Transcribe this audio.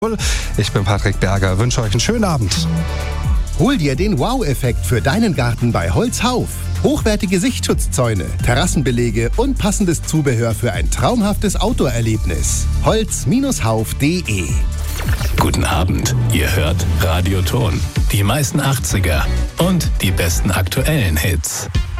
Ich bin Patrick Berger, wünsche euch einen schönen Abend. Hol dir den Wow-Effekt für deinen Garten bei Holzhauf. Hochwertige Sichtschutzzäune, Terrassenbelege und passendes Zubehör für ein traumhaftes Outdoor-Erlebnis. Holz-hauf.de. Guten Abend, ihr hört Radio Ton. Die meisten 80er und die besten aktuellen Hits.